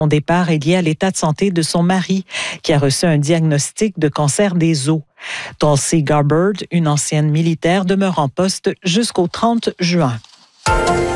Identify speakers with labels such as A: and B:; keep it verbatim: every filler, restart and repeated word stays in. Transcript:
A: Son départ est lié à l'état de santé de son mari, qui a reçu un diagnostic de cancer des os. Tulsi Gabbard, une ancienne militaire, demeure en poste jusqu'au trente juin.